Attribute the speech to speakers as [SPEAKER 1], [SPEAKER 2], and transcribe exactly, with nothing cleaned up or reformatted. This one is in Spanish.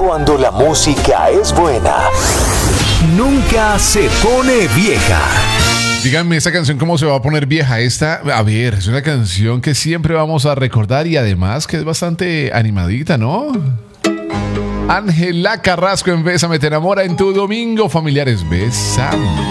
[SPEAKER 1] Cuando la música es buena, nunca se pone vieja.
[SPEAKER 2] Díganme, ¿esta canción cómo se va a poner vieja? Esta, a ver, es una canción que siempre vamos a recordar y además que es bastante animadita, ¿no? Ángela Carrasco en Bésame, te enamora en tu domingo, familiares. Bésame.